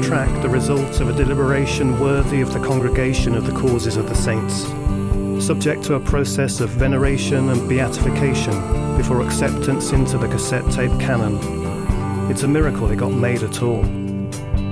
track the result of a deliberation worthy of the congregation of the causes of the saints, subject to a process of veneration and beatification before acceptance into the cassette tape canon. It's a miracle it got made at all.